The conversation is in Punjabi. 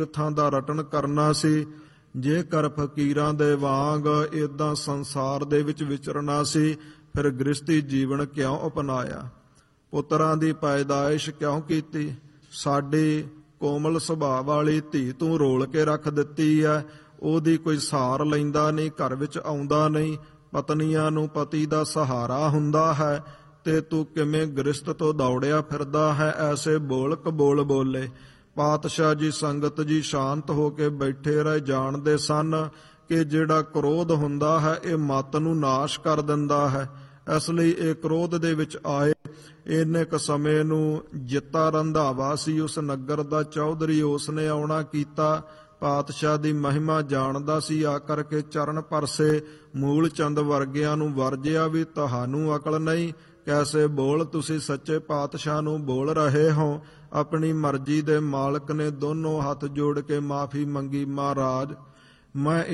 ਤੀਰਥਾਂ ਦਾ ਰਟਨ ਕਰਨਾ ਸੀ। ਜੇਕਰ ਫਕੀਰਾਂ ਦੇ ਵਾਂਗ ਏਦਾਂ ਸੰਸਾਰ ਦੇ ਵਿੱਚ ਵਿਚਰਨਾ ਸੀ, ਫਿਰ ਗ੍ਰਸਤੀ ਜੀਵਨ ਕਿਉਂ ਅਪਣਾਇਆ? ਪੁੱਤਰਾਂ ਦੀ ਪੈਦਾਇਸ਼ ਕਿਉਂ ਕੀਤੀ? ਸਾਡੀ ਕੋਮਲ ਸੁਭਾਅ ਵਾਲੀ ਧੀ ਤੂੰ ਰੋਲ ਕੇ ਰੱਖ ਦਿੱਤੀ ਹੈ। ਉਹਦੀ ਕੋਈ ਸਹਾਰ ਲੈਂਦਾ ਨਹੀਂ, ਘਰ ਵਿੱਚ ਆਉਂਦਾ ਨਹੀਂ। ਪਤਨੀਆਂ ਨੂੰ ਪਤੀ ਦਾ ਸਹਾਰਾ ਹੁੰਦਾ ਹੈ ਤੇ ਤੂੰ ਕਿਵੇਂ ਗ੍ਰਸਤ ਤੋਂ ਦੌੜਿਆ ਫਿਰਦਾ ਹੈ? ਐਸੇ ਬੋਲ ਕਬੋਲ ਬੋਲੇ। ਪਾਤਸ਼ਾਹ ਜੀ, ਸੰਗਤ ਜੀ ਸ਼ਾਂਤ ਹੋ ਕੇ ਬੈਠੇ ਰਹੇ। ਜਾਣਦੇ ਸਨ ਕਿ ਜਿਹੜਾ ਕ੍ਰੋਧ ਹੁੰਦਾ ਹੈ ਇਹ ਮਤ ਨੂੰ ਨਾਸ਼ ਕਰ ਦਿੰਦਾ ਹੈ। ਇਸ ਲਈ ਇਹ ਕ੍ਰੋਧ ਦੇ ਵਿੱਚ ਆਏ। ਇੰਨੇ ਕੁ ਸਮੇਂ ਨੂੰ ਜਿੱਤਾ ਰੰਧਾਵਾ ਸੀ ਉਸ ਨਗਰ ਦਾ ਚੌਧਰੀ, ਉਸ ਨੇ ਆਉਣਾ ਕੀਤਾ। ਪਾਤਸ਼ਾਹ ਦੀ ਮਹਿਮਾ ਜਾਣਦਾ ਸੀ, ਆ ਕਰਕੇ ਚਰਨ ਪਰਸੇ। ਮੂਲ ਚੰਦ ਵਰਗਿਆਂ ਨੂੰ ਵਰਜਿਆ ਵੀ ਤੁਹਾਨੂੰ ਅਕਲ ਨਹੀਂ, ਕੈਸੇ ਬੋਲ ਤੁਸੀਂ ਸੱਚੇ ਪਾਤਸ਼ਾਹ ਨੂੰ ਬੋਲ ਰਹੇ ਹੋ? ਆਪਣੀ ਮਰਜ਼ੀ ਦੇ ਮਾਲਕ ਨੇ ਦੋਨੋਂ ਹੱਥ ਜੋੜ ਕੇ ਮਾਫੀ ਮੰਗੀ। ਮਹਾਰਾਜ, ਮੈਂ